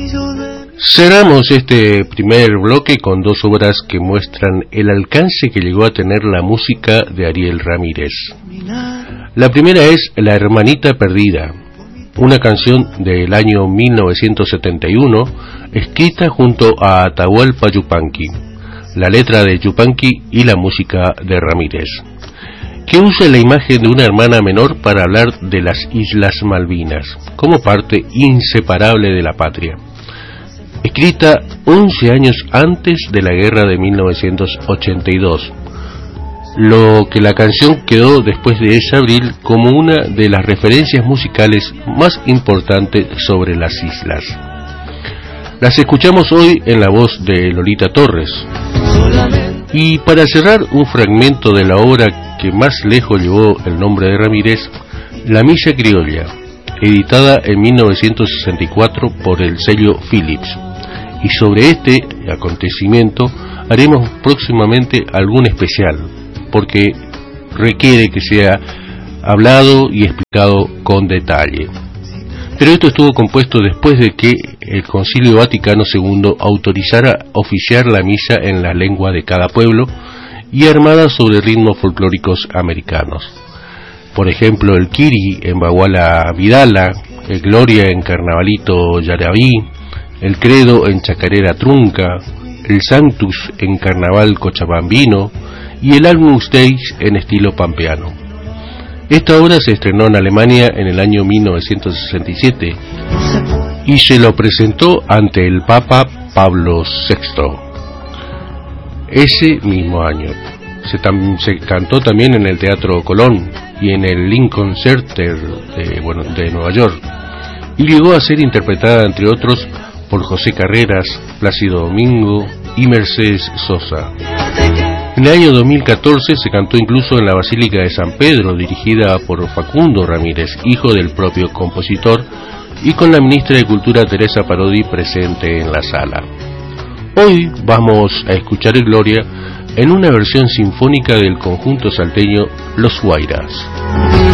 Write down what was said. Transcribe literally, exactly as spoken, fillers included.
Cerramos este primer bloque con dos obras que muestran el alcance que llegó a tener la música de Ariel Ramírez. La primera es La Hermanita Perdida, una canción del año mil novecientos setenta y uno, escrita junto a Atahualpa Yupanqui, la letra de Yupanqui y la música de Ramírez, que usa la imagen de una hermana menor para hablar de las Islas Malvinas, como parte inseparable de la patria. Escrita once años antes de la guerra de mil novecientos ochenta y dos, lo que la canción quedó después de ese abril como una de las referencias musicales más importantes sobre las islas. Las escuchamos hoy en la voz de Lolita Torres. Y para cerrar un fragmento de la obra que más lejos llevó el nombre de Ramírez, La Milla Criolla, editada en mil novecientos sesenta y cuatro por el sello Philips. Y sobre este acontecimiento haremos próximamente algún especial, porque requiere que sea hablado y explicado con detalle. Pero esto estuvo compuesto después de que el Concilio Vaticano segundo autorizara oficiar la misa en la lengua de cada pueblo y armada sobre ritmos folclóricos americanos. Por ejemplo, el Kiri en Baguala Vidala, el Gloria en Carnavalito Yarabí, el Credo en Chacarera Trunca, el Sanctus en Carnaval Cochabambino y el Agnus Dei en estilo pampeano. Esta obra se estrenó en Alemania en el año mil novecientos sesenta y siete y se lo presentó ante el Papa Pablo sexto ese mismo año. Se, tam, se cantó también en el Teatro Colón y en el Lincoln Center de, bueno, de Nueva York, y llegó a ser interpretada, entre otros, por José Carreras, Plácido Domingo y Mercedes Sosa. En el año dos mil catorce se cantó incluso en la Basílica de San Pedro, dirigida por Facundo Ramírez, hijo del propio compositor, y con la ministra de Cultura Teresa Parodi presente en la sala. Hoy vamos a escuchar Gloria en una versión sinfónica del conjunto salteño Los Guairas.